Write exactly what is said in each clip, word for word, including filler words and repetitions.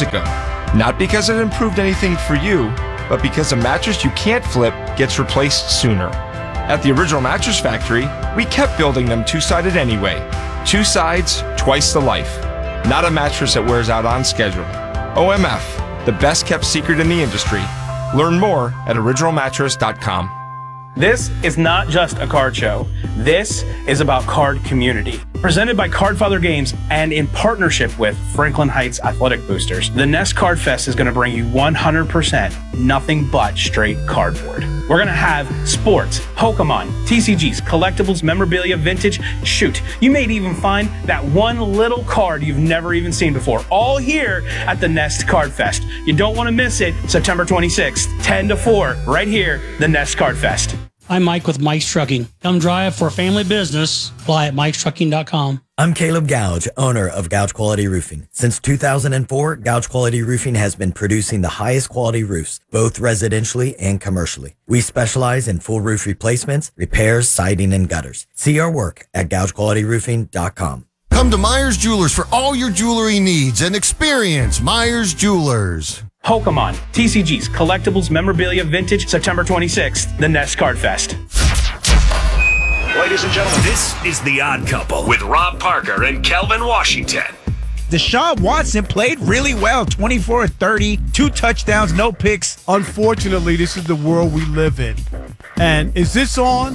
years ago. Not because it improved anything for you, but because a mattress you can't flip gets replaced sooner. At the Original Mattress Factory, we kept building them two-sided anyway. Two sides, twice the life. Not a mattress that wears out on schedule. O M F, the best kept secret in the industry. Learn more at original mattress dot com. This is not just a card show. This is about card community. Presented by Cardfather Games and in partnership with Franklin Heights Athletic Boosters, the Nest Card Fest is going to bring you one hundred percent nothing but straight cardboard. We're going to have sports, Pokemon, T C Gs, collectibles, memorabilia, vintage. Shoot, you may even find that one little card you've never even seen before, all here at the Nest Card Fest. You don't want to miss it. September twenty-sixth, ten to four, right here, the Nest Card Fest. I'm Mike with Mike's Trucking. Come drive for a family business. Fly at mikes trucking dot com. I'm Caleb Gouge, owner of Gouge Quality Roofing. Since two thousand four, Gouge Quality Roofing has been producing the highest quality roofs, both residentially and commercially. We specialize in full roof replacements, repairs, siding, and gutters. See our work at gouge quality roofing dot com. Come to Myers Jewelers for all your jewelry needs and experience Myers Jewelers. Pokemon, T C Gs, collectibles, memorabilia, vintage, September twenty-sixth, the Nest Card Fest. Ladies and gentlemen, this is The Odd Couple with Rob Parker and Kelvin Washington. Deshaun Watson played really well, twenty-four thirty, two touchdowns, no picks. Unfortunately, this is the world we live in. And is this on?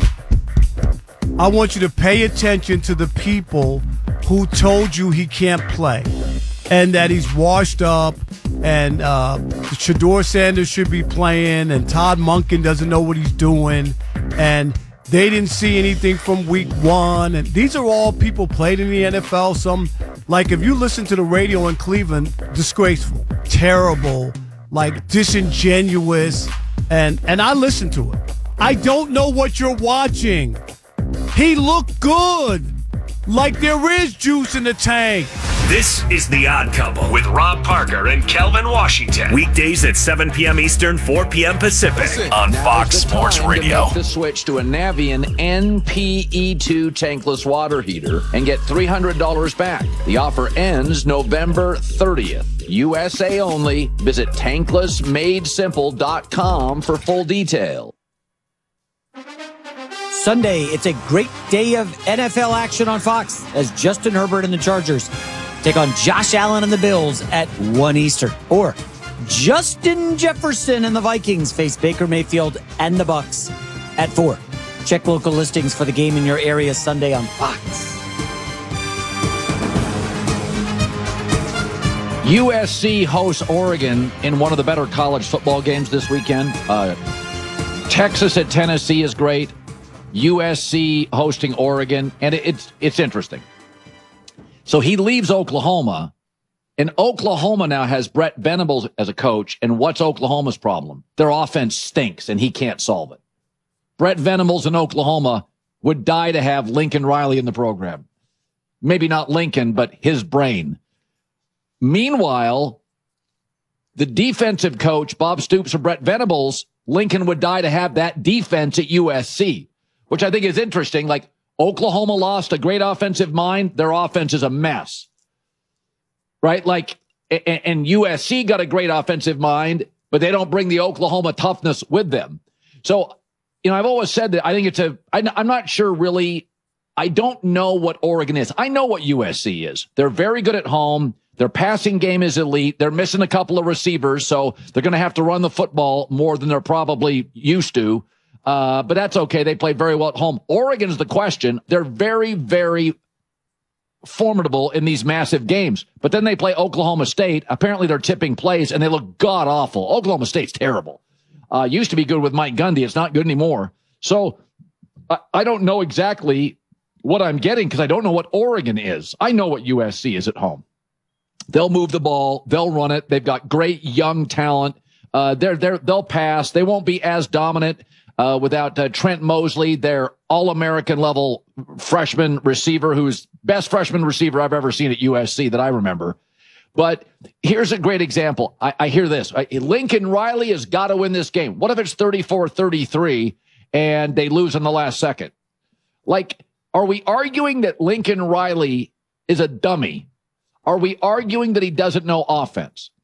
I want you to pay attention to the people who told you he can't play and that he's washed up and uh, Shedeur Sanders should be playing and Todd Monken doesn't know what he's doing and they didn't see anything from week one. And these are all people played in the N F L. Some, like if you listen to the radio in Cleveland, disgraceful, terrible, like disingenuous. And, and I listen to it. I don't know what you're watching. He looked good. Like there is juice in the tank. This is The Odd Couple with Rob Parker and Kelvin Washington. Weekdays at seven p.m. Eastern, four p.m. Pacific Listen, on Fox Sports Radio. Make the switch to a Navien N P E two tankless water heater and get three hundred dollars back. The offer ends November thirtieth. U S A only. Visit tankless made simple dot com for full detail. Sunday, it's a great day of N F L action on Fox as Justin Herbert and the Chargers take on Josh Allen and the Bills at one Eastern. Or Justin Jefferson and the Vikings face Baker Mayfield and the Bucks at four. Check local listings for the game in your area Sunday on Fox. U S C hosts Oregon in one of the better college football games this weekend. Uh, Texas at Tennessee is great. U S C hosting Oregon, and it, it's it's interesting. So he leaves Oklahoma, and Oklahoma now has Brett Venables as a coach, and what's Oklahoma's problem? Their offense stinks, and he can't solve it. Brett Venables in Oklahoma would die to have Lincoln Riley in the program. Maybe not Lincoln, but his brain. Meanwhile, the defensive coach, Bob Stoops or Brett Venables, Lincoln would die to have that defense at U S C, which I think is interesting. Like, Oklahoma lost a great offensive mind. Their offense is a mess, right? Like, and, and U S C got a great offensive mind, but they don't bring the Oklahoma toughness with them. So, you know, I've always said that I think it's a, I, I'm not sure really, I don't know what Oregon is. I know what U S C is. They're very good at home. Their passing game is elite. They're missing a couple of receivers, so they're going to have to run the football more than they're probably used to. Uh, but that's okay. They play very well at home. Oregon's the question. They're very, very formidable in these massive games. But then they play Oklahoma State. Apparently they're tipping plays, and they look god-awful. Oklahoma State's terrible. Uh, used to be good with Mike Gundy. It's not good anymore. So I, I don't know exactly what I'm getting because I don't know what Oregon is. I know what U S C is at home. They'll move the ball. They'll run it. They've got great young talent. Uh, they're, they're, they'll pass. They won't be as dominant uh, without uh, Trent Mosley, their all-American level freshman receiver, who's best freshman receiver I've ever seen at U S C that I remember. But here's a great example. I, I hear this. Lincoln Riley has got to win this game. What if it's thirty-four thirty-three and they lose in the last second? Like, are we arguing that Lincoln Riley is a dummy? Are we arguing that he doesn't know offense?